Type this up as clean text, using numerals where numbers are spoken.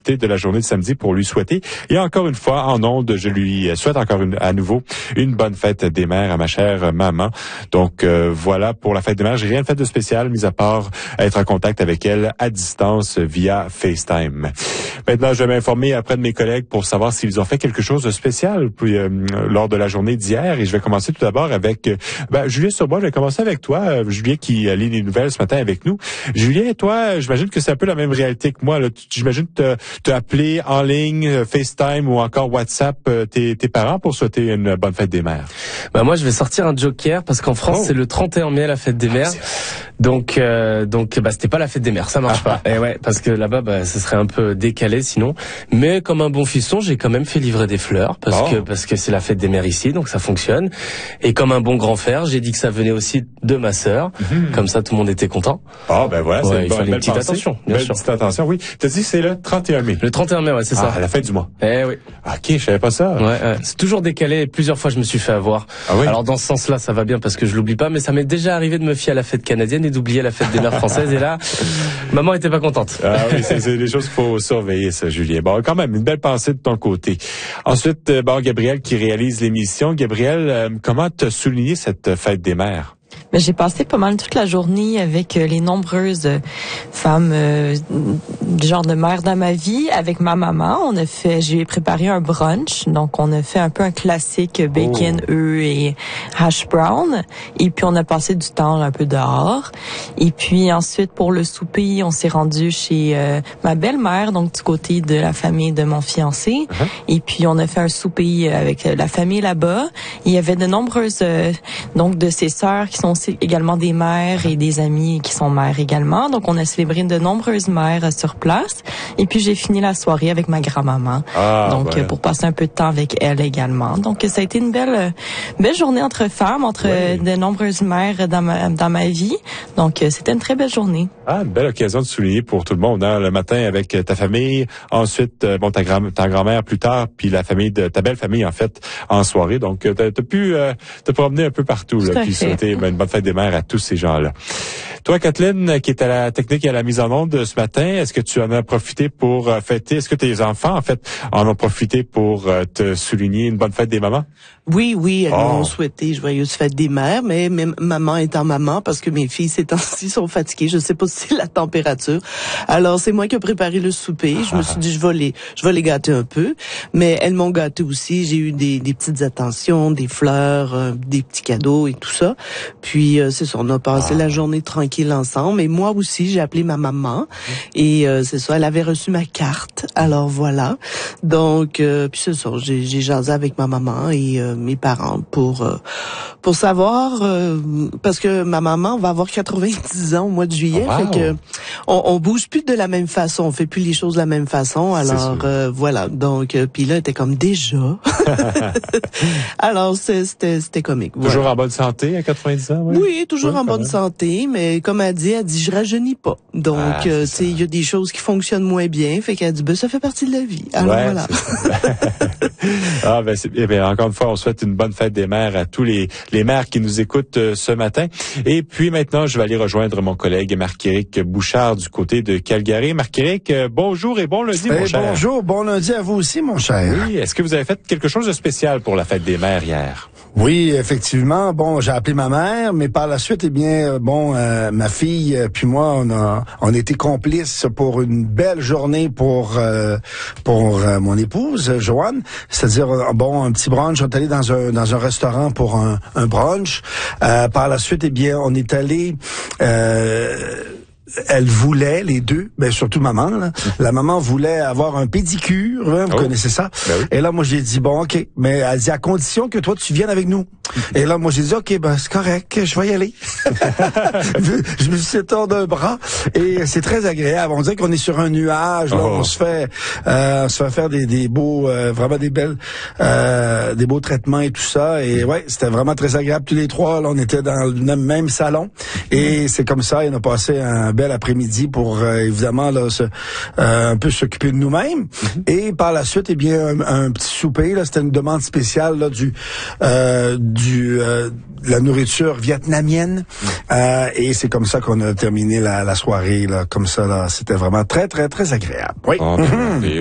de la journée de samedi pour lui souhaiter. Et encore une fois, en ondes, je lui souhaite à nouveau une bonne fête des mères à ma chère maman. Donc voilà pour la fête des mères. J'ai rien fait de spécial, mis à part être en contact avec elle à distance via FaceTime. Maintenant, je vais m'informer auprès de mes collègues pour savoir s'ils ont fait quelque chose de spécial lors de la journée d'hier. Et je vais commencer tout d'abord avec Julien Surbois. Je vais commencer avec toi, Julien, qui lit les nouvelles ce matin avec nous. Julien, toi, j'imagine que c'est un peu la même réalité que moi. J'imagine que t'as appelé en ligne, FaceTime ou encore WhatsApp tes parents pour souhaiter une bonne fête des mères. Moi, je vais sortir un joker parce qu'en France, c'est le 31 mai la fête des mères. Donc, c'était pas la fête des mères, ça marche pas. Et ouais, parce que là-bas, ce serait un peu décalé sinon. Mais comme un bon fiston, j'ai quand même fait livrer des fleurs parce que c'est la fête des mères ici, donc ça fonctionne. Et comme un bon grand frère, j'ai dit que ça venait aussi de ma sœur. Comme ça, tout le monde était content. Voilà, c'est une belle petite attention, bien sûr. Petite attention, oui. T'as dit c'est le 31 mai. Le 31 mai, ouais, c'est ça. À la fin du mois. Oui. OK, je savais pas ça. Ouais. C'est toujours décalé. Plusieurs fois, je me suis fait avoir. Ah oui? Alors, dans ce sens-là, ça va bien parce que je l'oublie pas, mais ça m'est déjà arrivé de me fier à la fête canadienne et d'oublier la fête des mères françaises. Et là, maman était pas contente. Ah oui, c'est des choses qu'il faut surveiller, ça, Julien. Bon, quand même, une belle pensée de ton côté. Ensuite, Gabriel qui réalise l'émission. Gabriel, comment t'as souligné cette fête des mères? J'ai passé pas mal toute la journée avec les nombreuses femmes du genre de mère dans ma vie. Avec ma maman, j'ai préparé un brunch. Donc, on a fait un peu un classique bacon, œufs et hash brown. Et puis, on a passé du temps un peu dehors. Et puis, ensuite, pour le souper, on s'est rendu chez ma belle-mère, donc du côté de la famille de mon fiancé. Et puis, on a fait un souper avec la famille là-bas. Il y avait de nombreuses, donc, de ses sœurs qui sont également des mères et des amis qui sont mères également. Donc, on a célébré de nombreuses mères sur place. Et puis, j'ai fini la soirée avec ma grand-maman. Pour passer un peu de temps avec elle également. Donc, ça a été une belle journée entre femmes, de nombreuses mères dans ma vie. Donc, c'était une très belle journée. Une belle occasion de souligner pour tout le monde, hein? Le matin avec ta famille, ensuite, ta grand-mère plus tard, puis la famille de ta belle famille, en fait, en soirée. Donc, t'as pu te promener un peu partout, là, puis souhaiter une bonne fête des mères à tous ces gens-là. Toi, Kathleen, qui est à la technique et à la mise en onde ce matin, est-ce que tu en as profité pour fêter? Est-ce que tes enfants, en fait, en ont profité pour te souligner une bonne fête des mamans? Oui, elles m'ont souhaité joyeuse fête des mères, mais maman étant maman, parce que mes filles ces temps-ci sont fatiguées, je sais pas si c'est la température. Alors, c'est moi qui ai préparé le souper. Je me suis dit, je vais les gâter un peu, mais elles m'ont gâté aussi. J'ai eu des petites attentions, des fleurs, des petits cadeaux et tout ça. Puis, c'est ça, on a passé la journée tranquille ensemble. Et moi aussi, j'ai appelé ma maman. Et c'est ça, elle avait reçu ma carte. Alors, voilà. Donc, puis c'est ça, j'ai jasé avec ma maman et mes parents pour savoir, parce que ma maman va avoir 90 ans au mois de juillet. Fait que on bouge plus de la même façon, on fait plus les choses de la même façon. Alors, voilà. Donc, puis là, elle était comme déjà. Alors, c'était comique. Toujours en bonne santé à 90 ans? Oui, toujours en bonne santé, mais comme elle dit, je rajeunis pas. Donc, tu sais, il y a des choses qui fonctionnent moins bien, fait qu'elle dit, ça fait partie de la vie. Alors, voilà. Encore une fois, on souhaite une bonne fête des mères à tous les mères qui nous écoutent ce matin. Et puis maintenant, je vais aller rejoindre mon collègue Marc-Éric Bouchard du côté de Calgary. Marc-Éric, bonjour et bon lundi, mon cher. Bonjour, bon lundi à vous aussi, mon cher. Oui, est-ce que vous avez fait quelque chose de spécial pour la fête des mères hier? Oui, effectivement. Bon, j'ai appelé ma mère, mais par la suite, ma fille puis moi, on a été complices pour une belle journée pour mon épouse, Joanne. C'est-à-dire, un petit brunch. On est allé dans un restaurant pour un brunch. Par la suite, on est allé elle voulait, les deux, surtout maman, là. La maman voulait avoir un pédicure, hein, vous connaissez ça. Ben oui. Et là, moi, j'ai dit, bon, OK, mais elle dit, à condition que toi, tu viennes avec nous. Et là, moi, j'ai dit, OK, c'est correct, je vais y aller. Je me suis étendu d'un bras et c'est très agréable. On dirait qu'on est sur un nuage, là, on se fait faire des beaux, vraiment des beaux traitements et tout ça. Et ouais, c'était vraiment très agréable. Tous les trois, là, on était dans le même salon. Et c'est comme ça, on a passé un bel après-midi pour évidemment là, un peu s'occuper de nous-mêmes. Et par la suite, eh bien, un petit souper. Là, c'était une demande spéciale là, la nourriture vietnamienne. Et c'est comme ça qu'on a terminé la soirée. Là, comme ça, là, c'était vraiment très, très, très agréable. Oui.